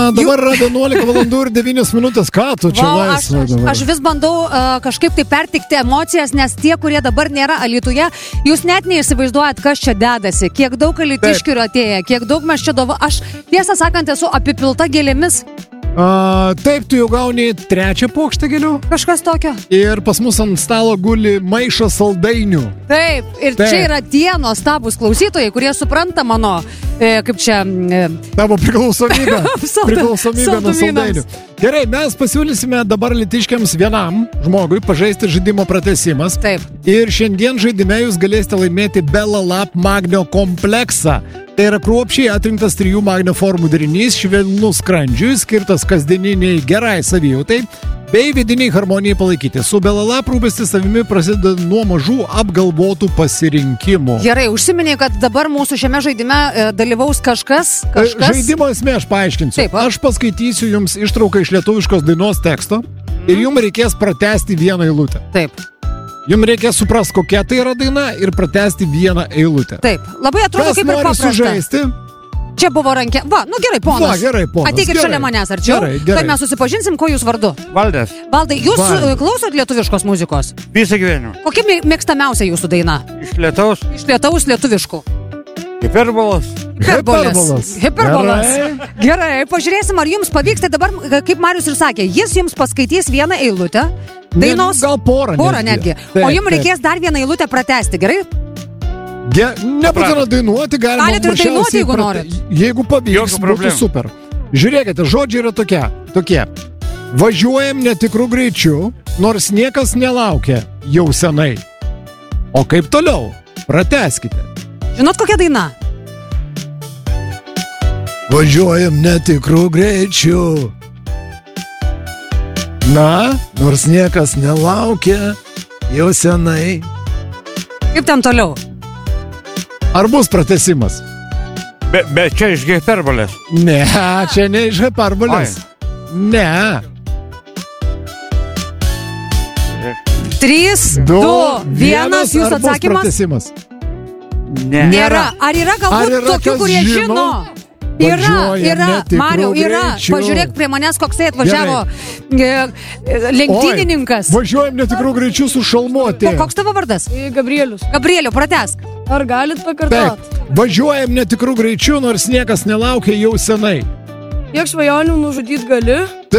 dabar yra 11 valandų ir 9 minutės, ką tu čia laisvai dabar? Aš vis bandau kažkaip tai pertikti emocijas, nes tie, kurie dabar nėra Alytuje, jūs net neįsivaizduojat, kas čia dedasi, kiek daug alytiškių yra atėję, kiek daug mes čia aš tiesą sakant esu apipilta gėlėmis. Taip, tu jau gauni 3 puokštę gėlių. Kažkas tokio. Ir pas mus ant stalo guli maišas saldainių. Taip, ir čia yra tie nuostabūs klausytojai, kurie supranta mano, kaip čia... Tavo priklausomybę. Priklausomybę nuo saldainių. Gerai, mes pasiūlysime dabar alytiškiams vienam žmogui pažaisti žaidimo pratęsimas. Taip. Ir šiandien žaidime jūs galėsite laimėti Belalab magnio kompleksą. Tai yra kruopščiai atrinktas 3 magnio formų derinys, švelnus skrandžiui, skirtas kasdieniniai gerai savijautai bei vidiniai harmonijai palaikyti. Su Belalab rūpestis savimi prasideda nuo mažų apgalvotų pasirinkimų. Gerai, užsiminė, kad dabar mūsų šiame žaidime dalyvaus kažkas. Žaidimo esmė aš paaiškinsiu. Taip, aš paskaitysiu jums ištrauką iš lietuviškos dainos teksto ir jums reikės pratęsti vieną eilutę. Taip. Jums reikės suprasti, kokia tai yra daina ir pratęsti vieną eilutę. Taip, labai atrodo kaip ir paprasta. Kas nori sužaisti? Čia buvo rankė. Va, nu gerai, ponas. Va, gerai, ponas. Ateikit šalia manęs arčiau, kad mes susipažinsim, ko jūs vardu. Valdas. Valdai, jūs klausot lietuviškos muzikos? Visą gyvenimą. Kokia mėgstamiausia jūsų daina? Iš Lietaus. Iš Lietaus lietuviškų. Hiperbolas. Hiperbolas. Gerai, pažiūrėsim, ar jums pavyks. Tai dabar, kaip Marius ir sakė, jis jums paskaitys vieną eilutę. Dainos. Gal porą netgi. Taip, o jums reikės dar vieną eilutę pratęsti, gerai? Nebūtina dainuoti, galima galite ir dainuoti, jeigu norit. Jeigu pavyks, būtų super. Žiūrėkite, žodžiai yra tokie. Važiuojam netikrų greičių, nors niekas nelaukia jau senai. O kaip toliau? Pratęskite. Žinot, kokia daina? Važiuojam netikrų greičių. Na, nors niekas nelaukia jau senai. Kaip ten toliau? Ar bus pratęsimas? Bet čia iš hiperbolės. Ne, čia ne iš hiperbolės. Ne. 3, 2, 1, jūsų atsakymas? Ar bus pratęsimas? Ne. Nėra. Ar yra galbūt tokių, kurie žino? Yra, Mariau, yra. Pažiūrėk prie manęs, koksai atvažiavo lenktynininkas. Važiuojam netikrų greičių su šalmuotė. Koks tavo vardas? Gabrielius. Gabrieliu, pratęsk. Ar galit pakartot? Važiuojam netikrų greičių, nors niekas nelaukia jau senai. Kiek svajonių nužudyt gali?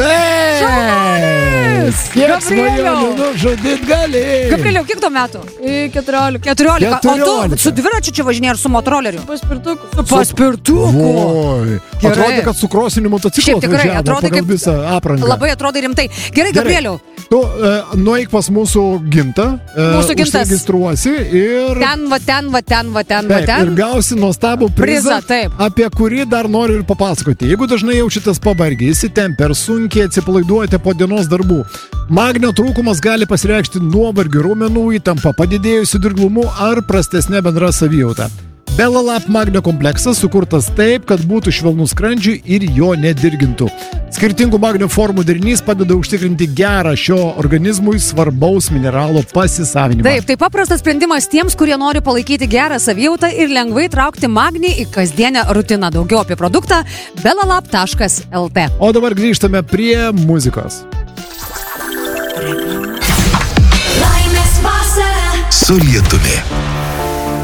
Taip! Kiek svajonių nužudyt gali? Gabrieliau, kiek tau metų? 14. 14. O tu su dviračiu čia važinėjai ar su motoroleriu? Paspirtuku. Su paspirtuku. Oi. Atrodo, kad su krosiniu motociklu atvažiavo pagal visą aprangą. Labai atrodo rimtai. Gerai, Gabrieliau. Tu nueik pas mūsų Gintą. Mūsų Gintas. Užsiregistruosi ir... Ten. Ir gausi nuostabų prizą, taip. Apie kurį dar noriu ir papasakoti. Jeigu dažnai jaučiatės pavargę, įsitempę ir sunkiai atsipalaiduojate po dienos darbų, magnio trūkumas gali pasireikšti nuovargiu, raumenų įtampa, padidėjusiu dirglumu ar prastesnė bendra savijauta. Belalab magnio kompleksas sukurtas taip, kad būtų švelnus skrandžiui ir jo nedirgintų. Skirtingų magnio formų derinys padeda užtikrinti gerą šio organizmui svarbaus mineralo pasisavinimą. Taip, tai paprastas sprendimas tiems, kurie nori palaikyti gerą savijautą ir lengvai traukti magnį į kasdienę rutiną. Daugiau apie produktą belalab.lt. O dabar grįžtame prie muzikos. Laimės vasara Su Lietumi.